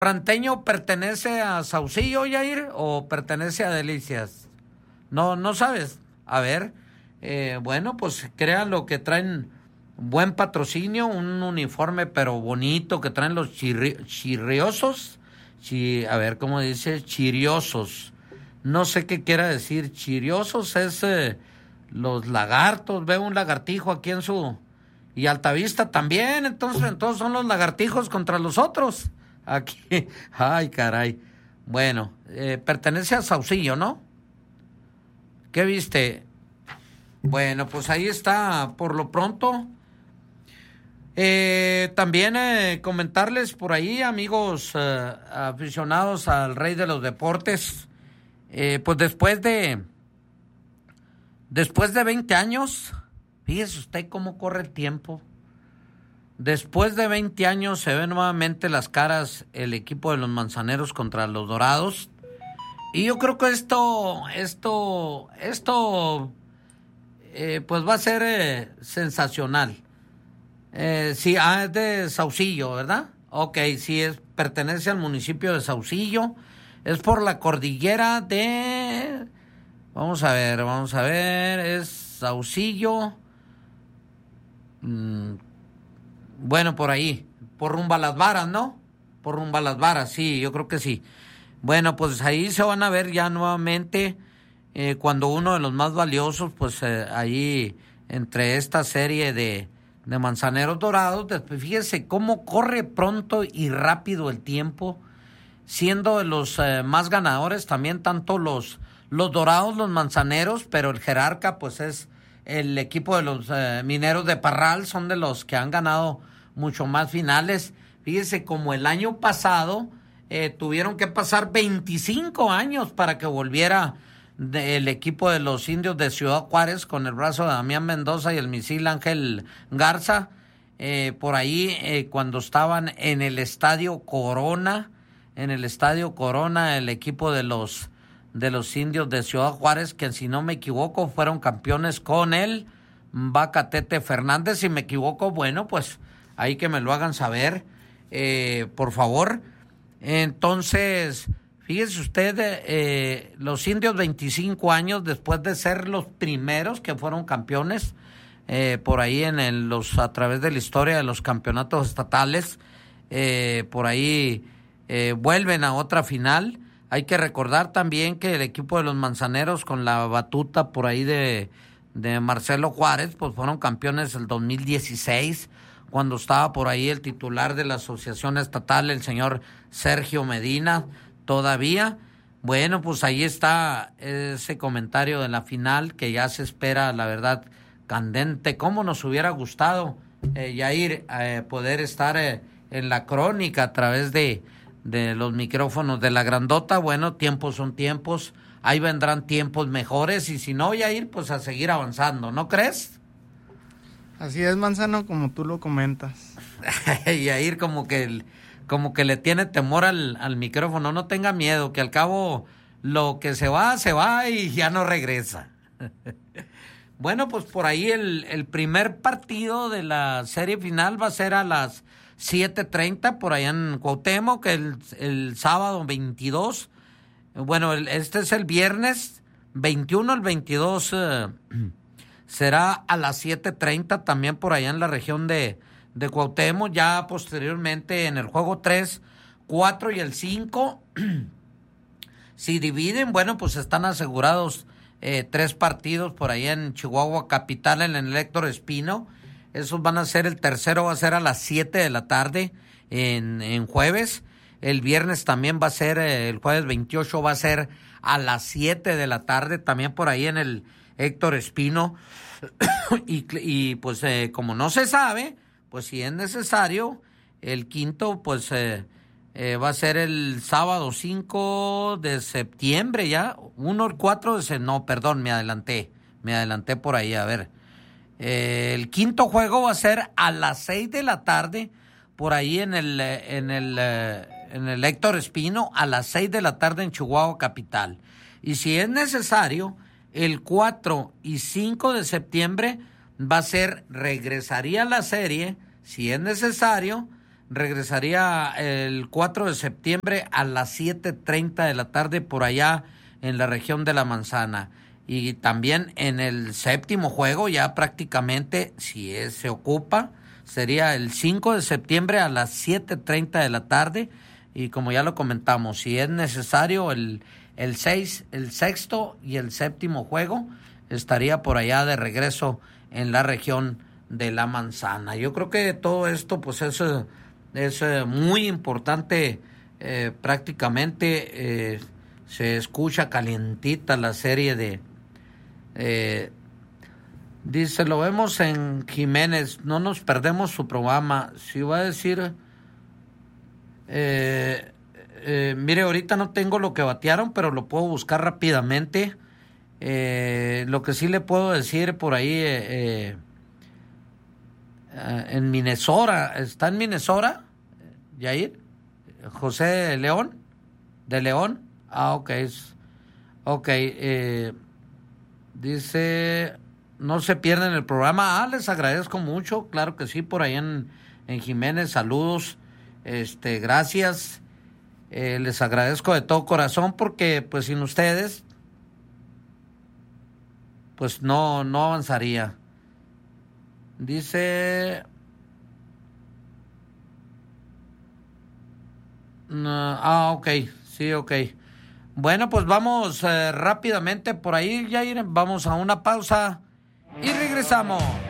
¿Ranteño pertenece a Saucillo, Yair, o pertenece a Delicias? No, no sabes. A ver, bueno, pues créanlo que traen buen patrocinio, un uniforme pero bonito que traen los chirriosos. A ver, ¿cómo dice? Chiriosos. No sé qué quiera decir. Chiriosos es los lagartos. Veo un lagartijo aquí en su... Y Altavista también, entonces son los lagartijos contra los otros. Aquí, ay, caray. Bueno, pertenece a Saucillo, ¿no? ¿Qué viste? Bueno, pues ahí está, por lo pronto. También comentarles por ahí, amigos aficionados al Rey de los Deportes, pues después de 20 años, fíjese usted cómo corre el tiempo. Después de 20 años se ven nuevamente las caras el equipo de los Manzaneros contra los Dorados. Y yo creo que esto pues va a ser sensacional. Sí, es de Saucillo, ¿verdad? Ok, sí, pertenece al municipio de Saucillo. Es por la cordillera de... Vamos a ver, es Saucillo. Bueno, por ahí, por rumbo a las Varas, ¿no? Por rumbo a las Varas, sí, yo creo que sí. Bueno, pues ahí se van a ver ya nuevamente cuando uno de los más valiosos, pues ahí entre esta serie de Manzaneros Dorados, fíjese cómo corre pronto y rápido el tiempo, siendo de los más ganadores también tanto los Dorados, los Manzaneros, pero el jerarca pues es el equipo de los Mineros de Parral, son de los que han ganado mucho más finales. Fíjese, como el año pasado tuvieron que pasar 25 años para que volviera el equipo de los Indios de Ciudad Juárez con el brazo de Damián Mendoza y el misil Ángel Garza, por ahí cuando estaban en el Estadio Corona, el equipo de los Indios de Ciudad Juárez, que si no me equivoco fueron campeones con el Bacatete Fernández. Si me equivoco, bueno, pues ahí que me lo hagan saber, por favor. Entonces, fíjese usted, los Indios 25 años después de ser los primeros que fueron campeones, por ahí a través de la historia de los campeonatos estatales, por ahí vuelven a otra final. Hay que recordar también que el equipo de los Manzaneros con la batuta por ahí de Marcelo Juárez, pues fueron campeones el 2016, cuando estaba por ahí el titular de la asociación estatal, el señor Sergio Medina, todavía. Bueno, pues ahí está ese comentario de la final que ya se espera, la verdad, candente. ¿Cómo nos hubiera gustado, Yair, poder estar en la crónica a través de los micrófonos de la grandota? Bueno, tiempos son tiempos, ahí vendrán tiempos mejores, y si no, Yair, pues a seguir avanzando, ¿no crees? Así es, Manzano, como tú lo comentas. Yair como que le tiene temor al micrófono. No tenga miedo, que al cabo lo que se va y ya no regresa. Bueno, pues por ahí el primer partido de la serie final va a ser a las 7:30 por allá en Cuauhtémoc, el sábado 22. Bueno, este es el viernes 21, el 22 será a las 7:30 también por allá en la región de Cuauhtémoc. Ya posteriormente en el juego 3, 4 y el 5, si dividen, bueno, pues están asegurados 3 partidos por allá en Chihuahua Capital, en el Héctor Espino. Esos van a ser, el tercero va a ser a las 7 de la tarde en jueves. El viernes también va a ser, el jueves 28 va a ser a las 7 de la tarde, también por ahí en el Héctor Espino. y pues como no se sabe, pues si es necesario, el quinto pues va a ser el sábado 5 de septiembre ya, el 4 de septiembre, no, perdón, me adelanté por ahí, a ver. El quinto juego va a ser a las 6 de la tarde, por ahí en el Héctor Espino, a las 6 de la tarde en Chihuahua Capital. Y si es necesario, el 4 y 5 de septiembre regresaría la serie, si es necesario, regresaría el 4 de septiembre a las 7:30 de la tarde por allá en la región de La Manzana. Y también en el séptimo juego, ya prácticamente, si se ocupa, sería el 5 de septiembre a las 7:30 de la tarde. Y como ya lo comentamos, si es necesario, el sexto y el séptimo juego estaría por allá de regreso en la región de La Manzana. Yo creo que todo esto pues es muy importante. Prácticamente se escucha calientita la serie de dice, lo vemos en Jiménez, no nos perdemos su programa. Si va a decir mire, ahorita no tengo lo que batearon, pero lo puedo buscar rápidamente. Lo que sí le puedo decir por ahí, en Minnesota, ¿está en Minnesota, Yair? José León, de León. Ok, dice, no se pierden el programa. Les agradezco mucho, claro que sí, por ahí en Jiménez, saludos, gracias. Les agradezco de todo corazón porque pues sin ustedes pues no avanzaría. Dice ok, sí, ok. Bueno, pues vamos rápidamente por ahí, Jair, vamos a una pausa y regresamos.